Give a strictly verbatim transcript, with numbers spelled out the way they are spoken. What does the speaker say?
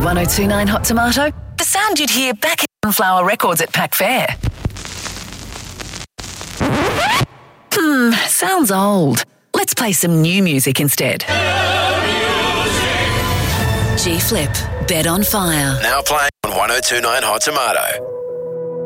one oh two point nine Hot Tomato? The sound you'd hear back in Sunflower Records at Pack Fair. Hmm, sounds old. Let's play some new music instead. G-Flip, Bed on Fire. Now playing on one oh two point nine Hot Tomato.